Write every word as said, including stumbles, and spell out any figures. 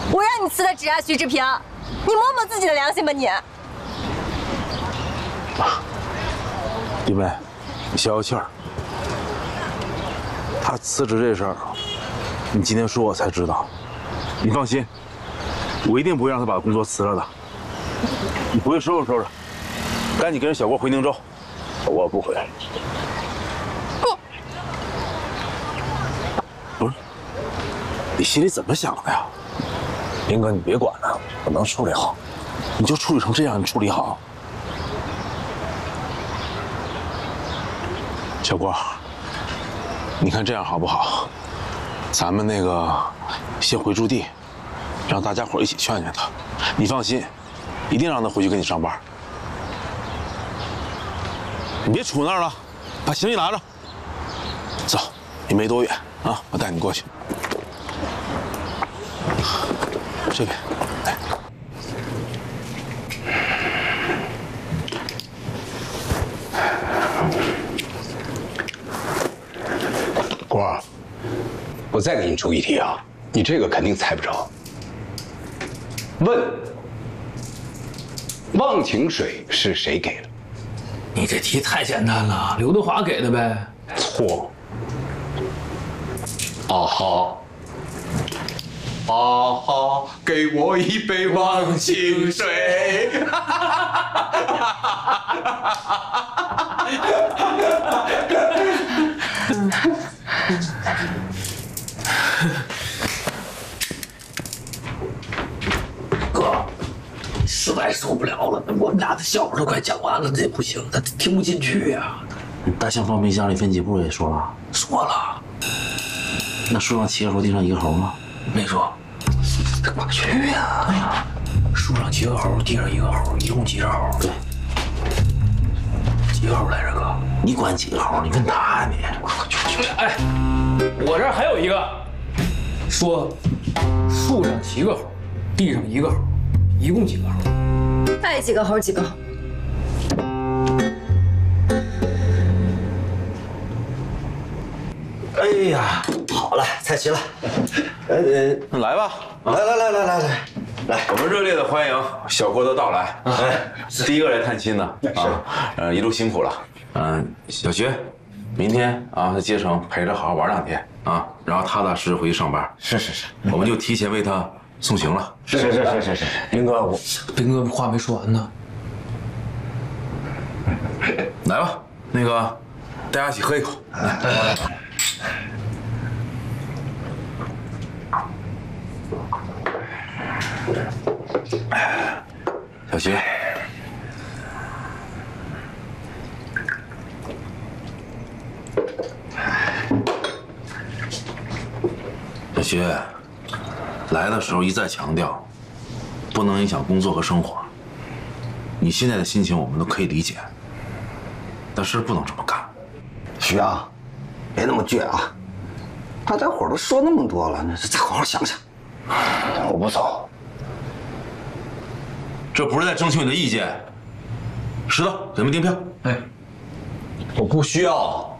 我让你辞的职啊，徐志平，你摸摸自己的良心吧你！ 弟妹，你消消气儿。他辞职这事儿，你今天说我才知道。你放心，我一定不会让他把工作辞了的。你回去收拾收拾，赶紧跟着小郭回宁州。我不回来。不，不是，你心里怎么想的呀？林哥，你别管了，我能处理好。你就处理成这样，你处理好。小郭，你看这样好不好？咱们那个先回驻地，让大家伙一起劝劝他。你放心，一定让他回去跟你上班。你别杵那儿了，把行李拿着。走，也没多远啊，我带你过去。这边，来。 郭儿，我再给你出一题啊，你这个肯定猜不着。问：忘情水是谁给的？ 你这题太简单了，刘德华给的呗。 错。啊哈。啊哈，给我一杯忘情水。 哥，实在受不了了，我们俩的笑话都快讲完了，这不行，他听不进去呀、啊。 大象放冰箱里分几步也说了， 说了。 那树上七个猴，地上一个猴吗？ 没说。这过不去呀！哎呀，树上七个猴，地上一个猴，一共几只猴？ 对， 几个猴来着，哥？ 你管几个猴？你问他呀你！ 哎，我这儿还有一个，说树上七个猴，地上一个猴，一共几个猴？ 爱几个猴几个猴。 哎呀，好了，菜齐了。呃呃， 来吧， 来来来来来来来， 我们热烈的欢迎小郭的到来。哎，第一个来探亲的啊，呃，一路辛苦了。嗯，小学，明天啊在街城陪着好好玩两天啊，然后踏踏实实回去上班。 是是是， 我们就提前为他送行了。 是是是是是是，林哥，我斌哥话没说完呢。 来吧，那个大家一起喝一口。来来来。小徐，小徐，来的时候一再强调，不能影响工作和生活。你现在的心情我们都可以理解，但是不能这么干。 徐啊，别那么倔啊！大家伙都说那么多了，那再好好想想。我不走。 这不是在征求你的意见。石头，给他们订票。 哎， 我不需要。